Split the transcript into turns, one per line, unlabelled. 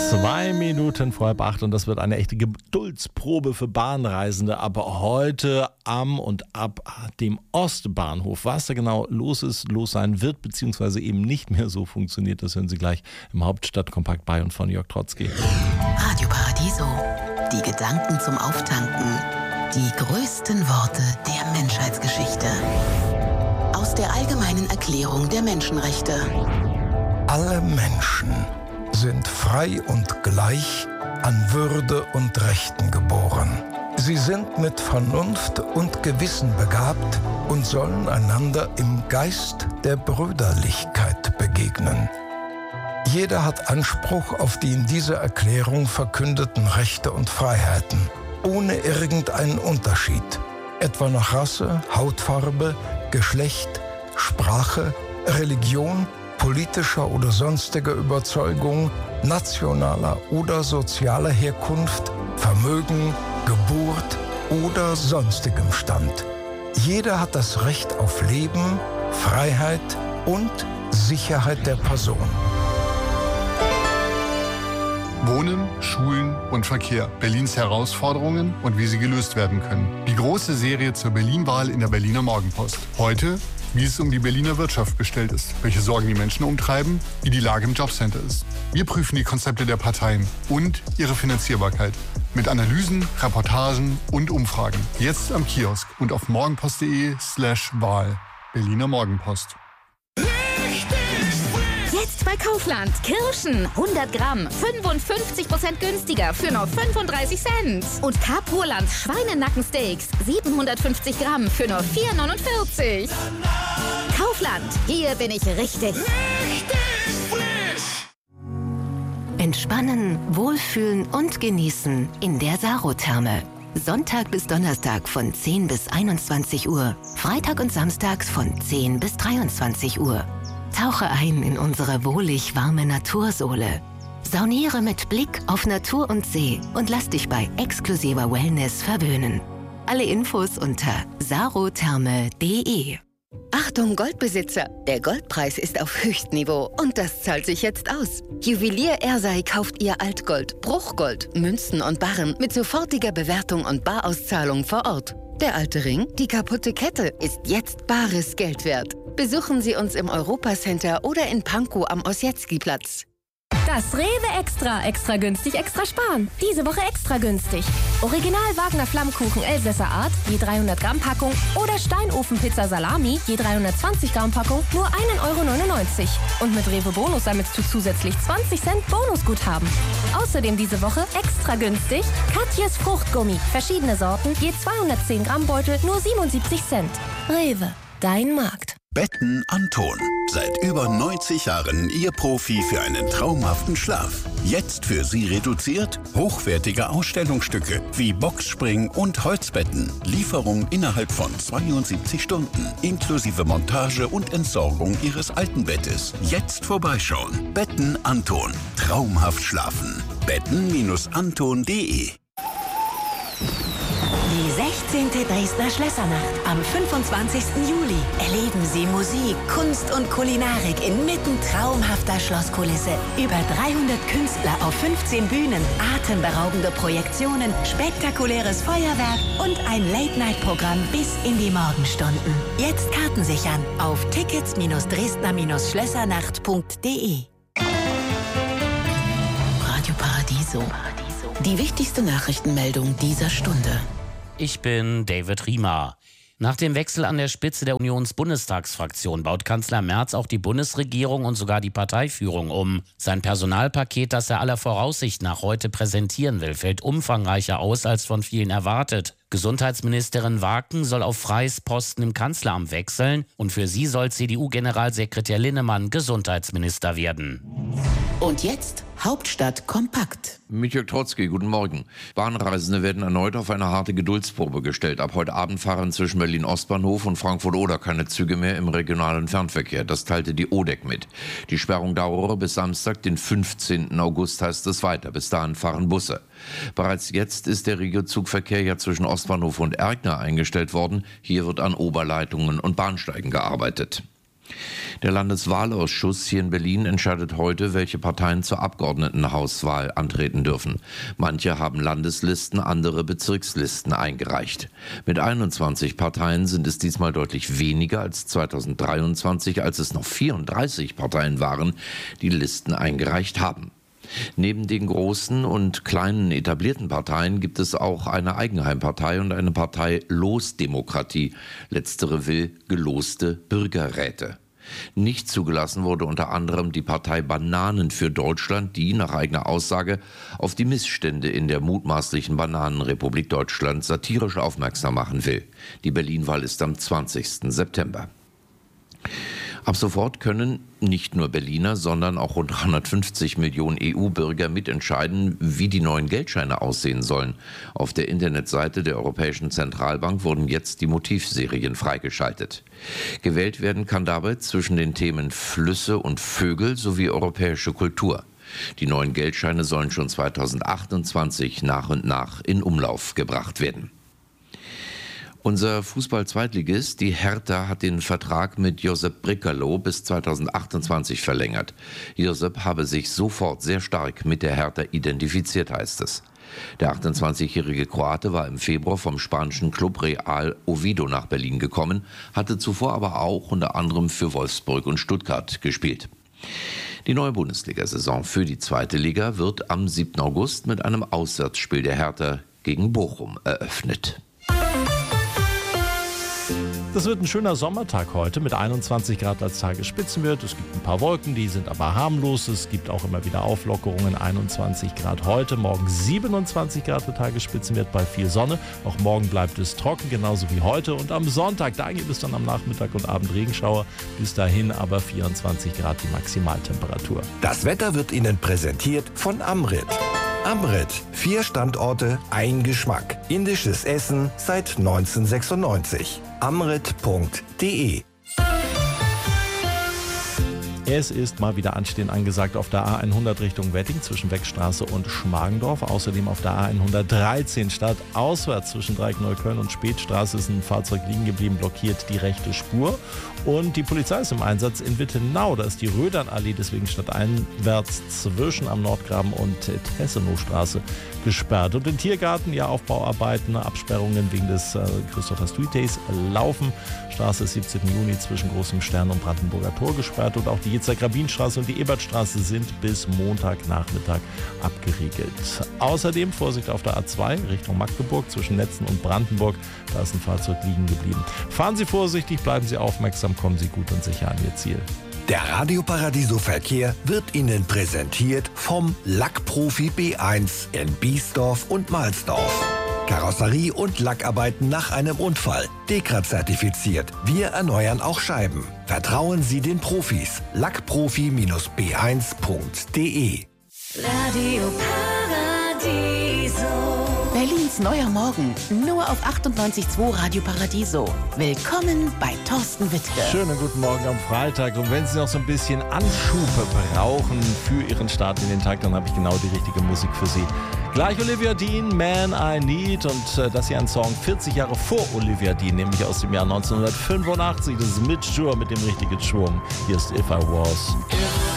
2 Minuten vor 7:30 und das wird eine echte Geduldsprobe für Bahnreisende. Aber heute am und ab dem Ostbahnhof. Was da genau los sein wird, beziehungsweise eben nicht mehr so funktioniert, das hören Sie gleich im Hauptstadtkompakt bei und von Jörg Trotzki.
Radio Paradiso. Die Gedanken zum Auftanken. Die größten Worte der Menschheitsgeschichte. Aus der Allgemeinen Erklärung der Menschenrechte.
Alle Menschen sind frei und gleich an Würde und Rechten geboren. Sie sind mit Vernunft und Gewissen begabt und sollen einander im Geist der Brüderlichkeit begegnen. Jeder hat Anspruch auf die in dieser Erklärung verkündeten Rechte und Freiheiten, ohne irgendeinen Unterschied, etwa nach Rasse, Hautfarbe, Geschlecht, Sprache, Religion, politischer oder sonstiger Überzeugung, nationaler oder sozialer Herkunft, Vermögen, Geburt oder sonstigem Stand. Jeder hat das Recht auf Leben, Freiheit und Sicherheit der Person.
Wohnen, Schulen und Verkehr. Berlins Herausforderungen und wie sie gelöst werden können. Die große Serie zur Berlin-Wahl in der Berliner Morgenpost. Heute, wie es um die Berliner Wirtschaft bestellt ist, welche Sorgen die Menschen umtreiben, wie die Lage im Jobcenter ist. Wir prüfen die Konzepte der Parteien und ihre Finanzierbarkeit. Mit Analysen, Reportagen und Umfragen. Jetzt am Kiosk und auf morgenpost.de/Wahl. Berliner Morgenpost.
Jetzt bei Kaufland. Kirschen, 100 Gramm, 55% günstiger für nur 35 Cent. Und Carpurland Schweinenackensteaks, 750 Gramm für nur 4,49. Kaufland, hier bin ich richtig.
Entspannen, wohlfühlen und genießen in der Sarotherme. Sonntag bis Donnerstag von 10 bis 21 Uhr. Freitag und samstags von 10 bis 23 Uhr. Tauche ein in unsere wohlig warme Natursohle. Sauniere mit Blick auf Natur und See und lass dich bei exklusiver Wellness verwöhnen. Alle Infos unter sarotherme.de. Achtung Goldbesitzer, der Goldpreis ist auf Höchstniveau und das zahlt sich jetzt aus. Juwelier Ersei kauft ihr Altgold, Bruchgold, Münzen und Barren mit sofortiger Bewertung und Barauszahlung vor Ort. Der alte Ring, die kaputte Kette, ist jetzt bares Geld wert. Besuchen Sie uns im Europacenter oder in Pankow am Ossietzky-Platz.
Das Rewe Extra günstig, extra sparen. Diese Woche extra günstig. Original Wagner Flammkuchen Elsässer Art, je 300 Gramm Packung oder Steinofenpizza Salami, je 320 Gramm Packung, nur 1,99 € Und mit Rewe Bonus sammelst du zusätzlich 20 Cent Bonusguthaben. Außerdem diese Woche extra günstig Katjes Fruchtgummi, verschiedene Sorten, je 210 Gramm Beutel, nur 77 Cent. Rewe, dein Markt.
Betten Anton. Seit über 90 Jahren Ihr Profi für einen traumhaften Schlaf. Jetzt für Sie reduziert hochwertige Ausstellungsstücke wie Boxspring und Holzbetten. Lieferung innerhalb von 72 Stunden. Inklusive Montage und Entsorgung Ihres alten Bettes. Jetzt vorbeischauen. Betten Anton. Traumhaft schlafen. betten-anton.de.
Die 16. Dresdner Schlössernacht am 25. Juli. Erleben Sie Musik, Kunst und Kulinarik inmitten traumhafter Schlosskulisse. Über 300 Künstler auf 15 Bühnen, atemberaubende Projektionen, spektakuläres Feuerwerk und ein Late-Night-Programm bis in die Morgenstunden. Jetzt Karten sichern auf tickets-dresdner-schlössernacht.de. Radio Paradiso. Die wichtigste Nachrichtenmeldung dieser Stunde.
Ich bin David Riemer. Nach dem Wechsel an der Spitze der Unionsbundestagsfraktion baut Kanzler Merz auch die Bundesregierung und sogar die Parteiführung um. Sein Personalpaket, das er aller Voraussicht nach heute präsentieren will, fällt umfangreicher aus als von vielen erwartet. Gesundheitsministerin Waken soll auf freies Posten im Kanzleramt wechseln und für sie soll CDU-Generalsekretär Linnemann Gesundheitsminister werden.
Und jetzt Hauptstadt kompakt.
Mit Jörg Trotzki, guten Morgen. Bahnreisende werden erneut auf eine harte Geduldsprobe gestellt. Ab heute Abend fahren zwischen Berlin-Ostbahnhof und Frankfurt-Oder keine Züge mehr im regionalen Fernverkehr. Das teilte die ODEC mit. Die Sperrung dauere bis Samstag, den 15. August, heißt es weiter. Bis dahin fahren Busse. Bereits jetzt ist der Regiozugverkehr ja zwischen Ostbahnhof und Erkner eingestellt worden. Hier wird an Oberleitungen und Bahnsteigen gearbeitet. Der Landeswahlausschuss hier in Berlin entscheidet heute, welche Parteien zur Abgeordnetenhauswahl antreten dürfen. Manche haben Landeslisten, andere Bezirkslisten eingereicht. Mit 21 Parteien sind es diesmal deutlich weniger als 2023, als es noch 34 Parteien waren, die Listen eingereicht haben. Neben den großen und kleinen etablierten Parteien gibt es auch eine Eigenheimpartei und eine Partei Losdemokratie. Letztere will geloste Bürgerräte. Nicht zugelassen wurde unter anderem die Partei Bananen für Deutschland, die nach eigener Aussage auf die Missstände in der mutmaßlichen Bananenrepublik Deutschland satirisch aufmerksam machen will. Die Berlin-Wahl ist am 20. September. Ab sofort können nicht nur Berliner, sondern auch rund 350 Millionen EU-Bürger mitentscheiden, wie die neuen Geldscheine aussehen sollen. Auf der Internetseite der Europäischen Zentralbank wurden jetzt die Motivserien freigeschaltet. Gewählt werden kann dabei zwischen den Themen Flüsse und Vögel sowie europäische Kultur. Die neuen Geldscheine sollen schon 2028 nach und nach in Umlauf gebracht werden. Unser Fußball-Zweitligist, die Hertha, hat den Vertrag mit Josep Brekalo bis 2028 verlängert. Josep habe sich sofort sehr stark mit der Hertha identifiziert, heißt es. Der 28-jährige Kroate war im Februar vom spanischen Club Real Oviedo nach Berlin gekommen, hatte zuvor aber auch unter anderem für Wolfsburg und Stuttgart gespielt. Die neue Bundesliga-Saison für die zweite Liga wird am 7. August mit einem Auswärtsspiel der Hertha gegen Bochum eröffnet.
Das wird ein schöner Sommertag heute mit 21 Grad als Tagesspitzenwert. Es gibt ein paar Wolken, die sind aber harmlos. Es gibt auch immer wieder Auflockerungen. 21 Grad heute, morgen 27 Grad der Tagesspitzenwert bei viel Sonne. Auch morgen bleibt es trocken, genauso wie heute. Und am Sonntag, da gibt es dann am Nachmittag und Abend Regenschauer. Bis dahin aber 24 Grad die Maximaltemperatur.
Das Wetter wird Ihnen präsentiert von Amrit. Amrit, 4 Standorte, ein Geschmack. Indisches Essen seit 1996. Amrit.de.
Es ist mal wieder Anstehen angesagt auf der A100 Richtung Wedding zwischen Weckstraße und Schmargendorf. Außerdem auf der A113 stadtauswärts zwischen Dreieckneukölln und Spätstraße ist ein Fahrzeug liegen geblieben, blockiert die rechte Spur. Und die Polizei ist im Einsatz in Wittenau. Da ist die Rödernallee deswegen stadteinwärts zwischen am Nordgraben und Tessenowstraße gesperrt. Und den Tiergarten, ja, Aufbauarbeiten, Absperrungen wegen des Christopher Street Days laufen. Straße ist 17. Juni zwischen Großem Stern und Brandenburger Tor gesperrt. Und auch die Yitzhak-Rabin-Straße und die Ebertstraße sind bis Montagnachmittag abgeriegelt. Außerdem Vorsicht auf der A2 Richtung Magdeburg zwischen Netzen und Brandenburg. Da ist ein Fahrzeug liegen geblieben. Fahren Sie vorsichtig, bleiben Sie aufmerksam, kommen Sie gut und sicher an Ihr Ziel.
Der Radio Paradiso Verkehr wird Ihnen präsentiert vom Lackprofi B1 in Biesdorf und Mahlsdorf. Karosserie und Lackarbeiten nach einem Unfall. DEKRA zertifiziert. Wir erneuern auch Scheiben. Vertrauen Sie den Profis. Lackprofi-b1.de.
Radio Paradiso. Berlins neuer Morgen. Nur auf 98.2 Radio Paradiso. Willkommen bei Thorsten Wittke.
Schönen guten Morgen am Freitag. Und wenn Sie noch so ein bisschen Anschub brauchen für Ihren Start in den Tag, dann habe ich genau die richtige Musik für Sie. Gleich Olivia Dean, Man I Need. Und das hier ein Song 40 Jahre vor Olivia Dean, nämlich aus dem Jahr 1985. Das ist Mitch Jur mit dem richtigen Schwung. Hier ist If I Was.